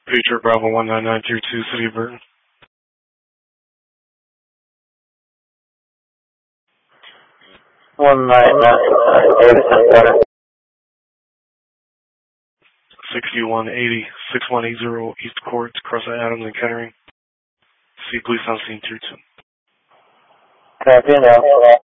Patriot Bravo 19932, City of Burton. 199, 6180, 6180 East Court, Cressa Adams and Kettering. See police on scene 2-2. copy now.